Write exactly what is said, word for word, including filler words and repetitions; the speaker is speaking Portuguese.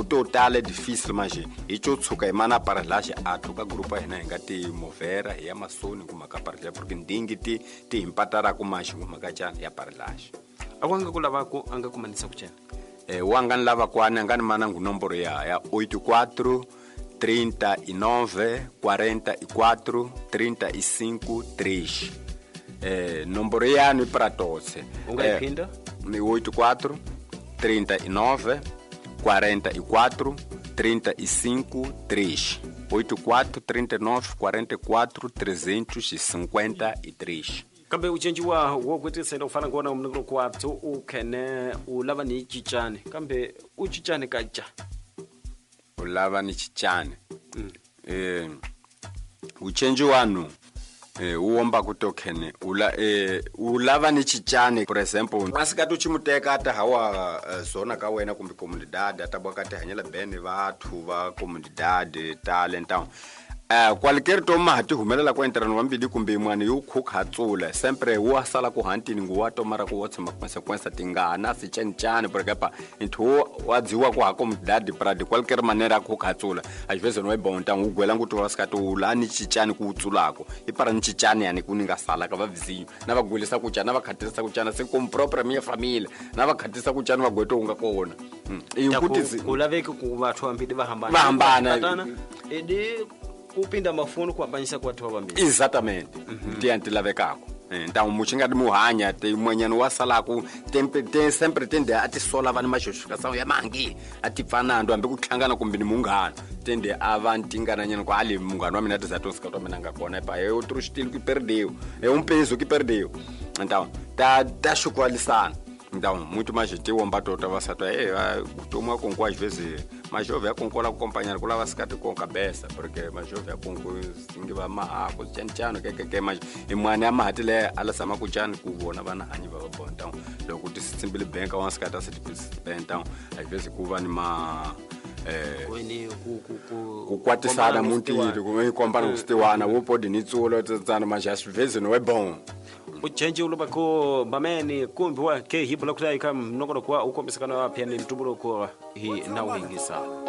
total é difícil mas e cho tsuka imana para lá a toka grupo hina ngati movera ya masoni kuma kaparla porque ndingi ti ti impatara kuma kuma kachana ya para lá akwanga kulava ko anga kumanisa kuchena eh wanga lava kwana ngani mana ngu nomboro ya ya oito quatro trinta e nove quarenta e quatro trinta e cinco três eh nomboro yanu para todos ungaipinda ni oito quatro trinta e nove quarenta e quatro trinta e cinco três oito quatro trinta e nove quarenta e quatro trezentos e cinquenta e três kambe uchenjiwa wo kwetisela ufana ngona mnukro kwathu ukhene ulava ni chichane kambe uchichane kaja ulava ni chichane mm. eh uchenjiwa no eh uomba kutokhene ula eh ulava ni chichane for example masikati uchimuteka ata hawa uh, zona ka wena kumbe comunidade atabwakati hanyela bene vathu va comunidade talent town eh qualquer toma hati humelela kwa interano wambili kumbe mwana yo khukhatsula sempre wa sala ku hantini nguwa tomara ku wotsa consequence tingana si chenchane porque pa into wadziwa ku ha comunidade prade qualquer manera khukhatsula às vezes no é bom então ugwela nguto wasikati ulani chichane ku utsulako ipara ni chichane yani kuninga sala ka vavizinyo na vagwelisa ku chana vakhatisa ku chana se comme propre mia famille na vakhatisa ku chana vagweto unga kona ikuti kulaveki ku vathu ambili vahambana vahambana edi kupinda mafuno kuambanyisa kwa watu wambili exatamente ndi antilavekako então muchingati muhanya te mwenyano wasala ku tempe te sempre tende ati sola vana mashoshikasawo ya mangi ati pfanando ambe kuhlangana kumbini mungana tende avantingana nyana kwa ali mungana wamina tizatosika tomena ngakona pa é outro estilo que perdeu é um peso que perdeu então tá tá chukwalisana então muito mais gente o ambato tava sato é toma com às vezes mas jovem concola acompanhar com lava scate com cabeça porque mas jovem com singiva ma ko chanchano que que mas e mwana amati le ala sama ku chana ku vona vana hanyi va bon então loko ti simbile bank wa scate se então às vezes ku vani ma eh ku kwatisana muntiro ku compara ku stiwana wo pode ni tsulo tsana mas às vezes não é bom uchenji uluba ko bameni kumbi wa ke hibula kutai kam nokoro kwa ukomisekana wa pia ni mtubulo kwa hi na uingisa